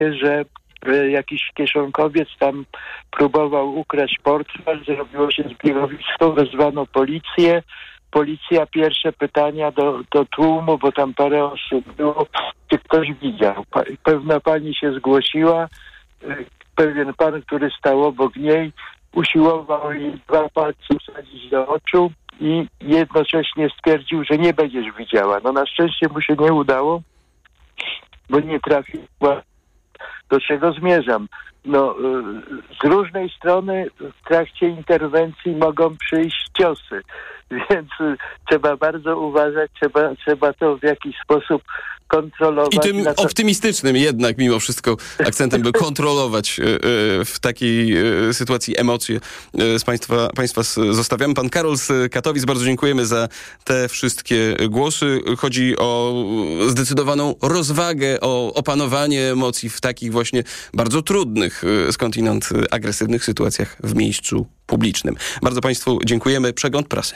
że jakiś kieszonkowiec tam próbował ukraść portfel, zrobiło się zbiorowisko, wezwano policję. Policja, pierwsze pytania do tłumu, bo tam parę osób było, czy ktoś widział. Pewna pani się zgłosiła, pewien pan, który stał obok niej, usiłował jej 2 palce wsadzić do oczu i jednocześnie stwierdził, że nie będziesz widziała. No na szczęście mu się nie udało, bo nie trafiła. Do czego zmierzam? No, z różnej strony w trakcie interwencji mogą przyjść ciosy, więc trzeba bardzo uważać, trzeba to w jakiś sposób kontrolować. I tym optymistycznym jednak mimo wszystko akcentem, by kontrolować w takiej sytuacji emocje z Państwa zostawiamy. Pan Karol z Katowic, bardzo dziękujemy za te wszystkie głosy. Chodzi o zdecydowaną rozwagę, o opanowanie emocji w takich właśnie bardzo trudnych, skądinąd agresywnych sytuacjach w miejscu publicznym. Bardzo Państwu dziękujemy. Przegląd prasy.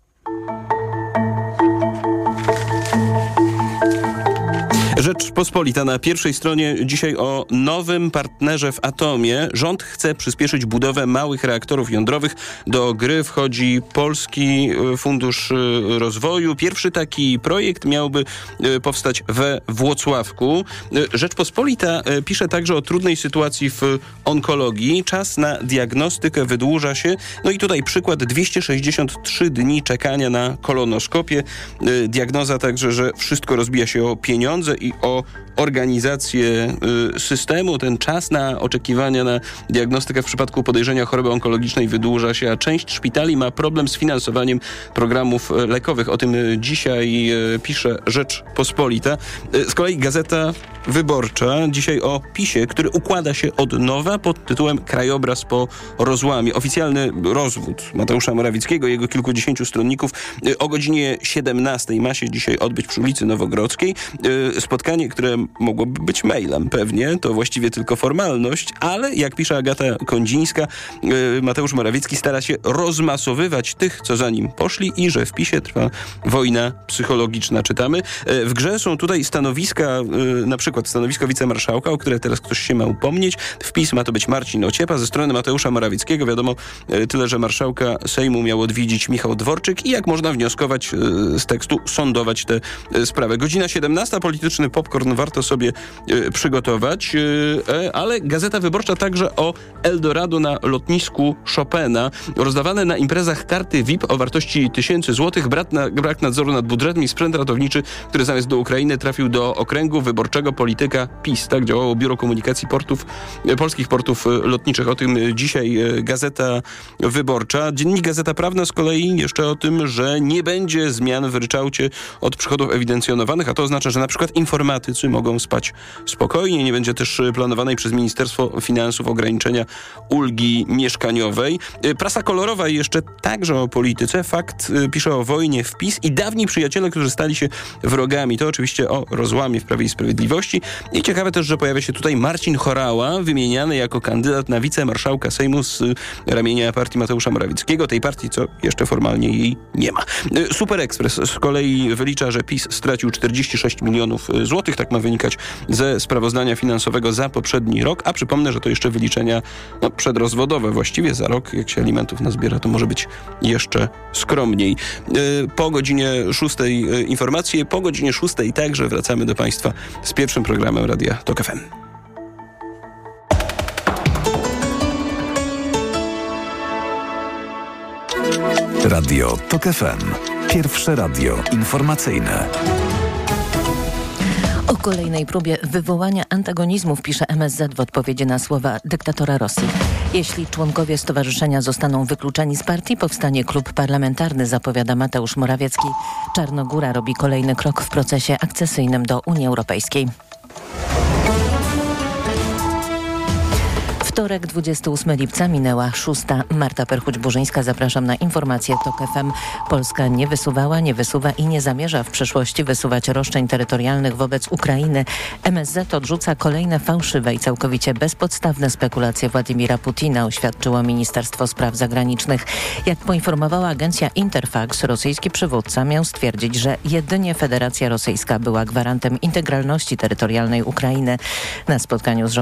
Rzeczpospolita na pierwszej stronie dzisiaj o nowym partnerze w atomie. Rząd chce przyspieszyć budowę małych reaktorów jądrowych. Do gry wchodzi Polski Fundusz Rozwoju. Pierwszy taki projekt miałby powstać we Włocławku. Rzeczpospolita pisze także o trudnej sytuacji w onkologii. Czas na diagnostykę wydłuża się. No i tutaj przykład 263 dni czekania na kolonoskopię. Diagnoza także, że wszystko rozbija się o pieniądze i o organizację systemu. Ten czas na oczekiwania na diagnostykę w przypadku podejrzenia choroby onkologicznej wydłuża się, a część szpitali ma problem z finansowaniem programów lekowych. O tym dzisiaj pisze Rzeczpospolita. Z kolei Gazeta Wyborcza dzisiaj o PiS-ie, który układa się od nowa pod tytułem Krajobraz po rozłamie. Oficjalny rozwód Mateusza Morawieckiego i jego kilkudziesięciu stronników o godzinie 17 ma się dzisiaj odbyć przy ulicy Nowogrodzkiej. Spotkanie, które mogłoby być mailem pewnie, to właściwie tylko formalność, ale jak pisze Agata Kondzińska, Mateusz Morawiecki stara się rozmasowywać tych, co za nim poszli i że w PiS-ie trwa wojna psychologiczna, czytamy. W grze są tutaj stanowiska, na przykład stanowisko wicemarszałka, o które teraz ktoś się ma upomnieć. Wpis ma to być Marcin Ociepa. Ze strony Mateusza Morawieckiego wiadomo tyle, że marszałka Sejmu miał odwiedzić Michał Dworczyk i jak można wnioskować z tekstu, sądować tę sprawę. Godzina 17, polityczny popcorn warto sobie przygotować, ale Gazeta Wyborcza także o Eldorado na lotnisku Chopina. Rozdawane na imprezach karty VIP o wartości 1000 zł, brak nadzoru nad budżetem i sprzęt ratowniczy, który zamiast do Ukrainy trafił do okręgu wyborczego polityka PiS. Tak działało Biuro Komunikacji Polskich Portów Lotniczych. O tym dzisiaj Gazeta Wyborcza. Dziennik Gazeta Prawna z kolei jeszcze o tym, że nie będzie zmian w ryczałcie od przychodów ewidencjonowanych, a to oznacza, że na przykład informatycy mogą spać spokojnie. Nie będzie też planowanej przez Ministerstwo Finansów ograniczenia ulgi mieszkaniowej. Prasa kolorowa i jeszcze także o polityce. Fakt pisze o wojnie w PiS i dawni przyjaciele, którzy stali się wrogami. To oczywiście o rozłamie w Prawie i Sprawiedliwości. I ciekawe też, że pojawia się tutaj Marcin Horała, wymieniany jako kandydat na wicemarszałka Sejmu z ramienia partii Mateusza Morawieckiego. Tej partii, co jeszcze formalnie jej nie ma. Super Express z kolei wylicza, że PiS stracił 46 milionów złotych. Tak ma wynikać ze sprawozdania finansowego za poprzedni rok. A przypomnę, że to jeszcze wyliczenia przedrozwodowe. Właściwie za rok, jak się alimentów nazbiera, to może być jeszcze skromniej. Po godzinie 6 informacje. Po godzinie 6 także wracamy do Państwa z pierwszym programem Radia TOK FM. Radio TOK FM. Pierwsze radio informacyjne. O kolejnej próbie wywołania antagonizmów pisze MSZ w odpowiedzi na słowa dyktatora Rosji. Jeśli członkowie stowarzyszenia zostaną wykluczeni z partii, powstanie klub parlamentarny, zapowiada Mateusz Morawiecki. Czarnogóra robi kolejny krok w procesie akcesyjnym do Unii Europejskiej. Wtorek, 28 lipca, minęła 6. Marta Perchuć-Burzyńska. Zapraszam na informacje TOK FM. Polska nie wysuwała, nie wysuwa i nie zamierza w przyszłości wysuwać roszczeń terytorialnych wobec Ukrainy. MSZ odrzuca kolejne fałszywe i całkowicie bezpodstawne spekulacje Władimira Putina, oświadczyło Ministerstwo Spraw Zagranicznych. Jak poinformowała agencja Interfax, rosyjski przywódca miał stwierdzić, że jedynie Federacja Rosyjska była gwarantem integralności terytorialnej Ukrainy. Na spotkaniu z